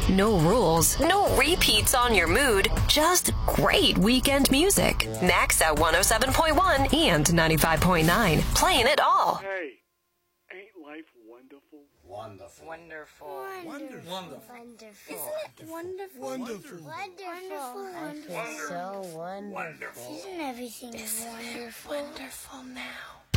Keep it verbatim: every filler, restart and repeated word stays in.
No rules, no repeats on your mood, just great weekend music. Max at one oh seven point one and ninety-five point nine, playing it all. Hey, ain't life wonderful? Wonderful. Wonderful. Wonderful. Wonderful. Wonderful. Isn't it wonderful? Wonderful. Wonderful. I feel so wonderful. Isn't everything wonderful? Wonderful now.